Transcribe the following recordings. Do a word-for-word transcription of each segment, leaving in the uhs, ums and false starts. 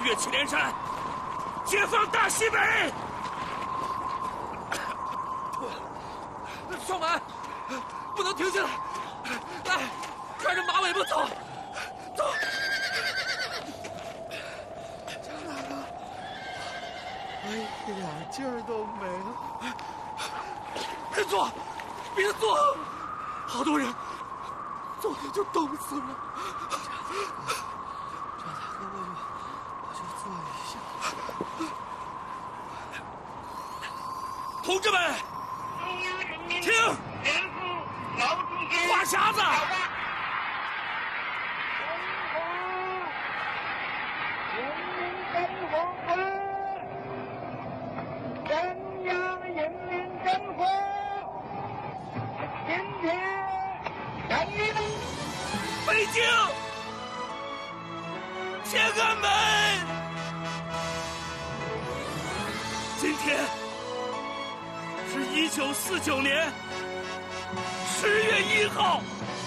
越祁连山，解放大西北！ 少满，不能停下来！来，看着马尾巴走，走！ 江大哥，我一点劲儿都没了。 别坐，别坐，好多人昨天就冻死了。 张大哥，我就我就坐一下。 同志们，听，话匣子。北京，天安门！今天是一九四九年十月一号，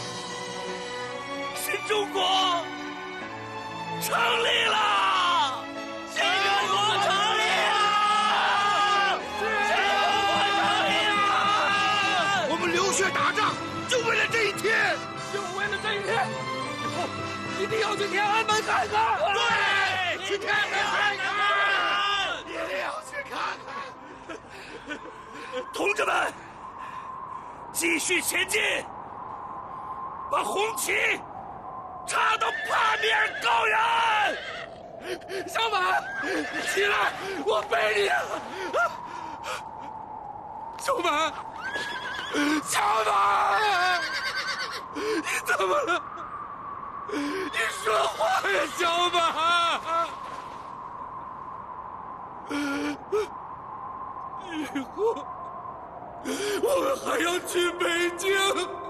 新中国成立了！新中国成立了！新中国成立了！ 我们流血打仗，就为了这一天。 就为了这一天，以后一定要去天安门看看。 对，去天安门看看，一定要去看看。 同志们，继续前进，把红旗插到帕米尔高原。 小满，起来，我背你啊！小满，小满。你怎么了？你说话呀，小满！以后我们还要去北京。